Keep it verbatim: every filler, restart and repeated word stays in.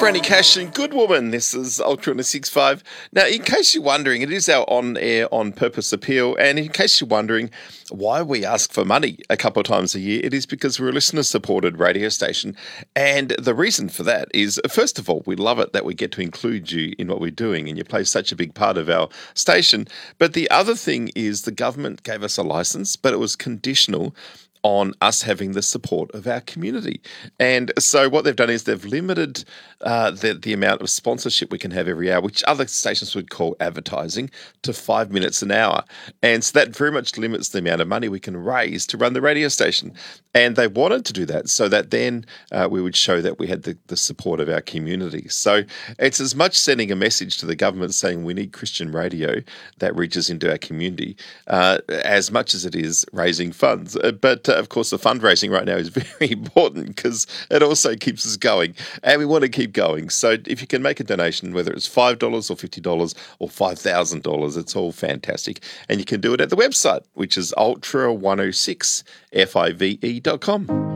Franny Cash and Good Woman. This is Ultra one oh six point five. Now, in case you're wondering, it is our on-air, on-purpose appeal. And in case you're wondering why we ask for money a couple of times a year, it is because we're a listener-supported radio station. And the reason for that is, first of all, we love it that we get to include you in what we're doing and you play such a big part of our station. But the other thing is the government gave us a license, but it was conditional on us having the support of our community. And so what they've done is they've limited uh, the, the amount of sponsorship we can have every hour, which other stations would call advertising, to five minutes an hour. And so that very much limits the amount of money we can raise to run the radio station. And they wanted to do that so that then uh, we would show that we had the, the support of our community. So it's as much sending a message to the government saying we need Christian radio that reaches into our community uh, as much as it is raising funds. Uh, but uh, of course, the fundraising right now is very important because it also keeps us going and we want to keep going. So if you can make a donation, whether it's five dollars or fifty dollars or five thousand dollars, it's all fantastic. And you can do it at the website, which is ultra one oh six five e dot com.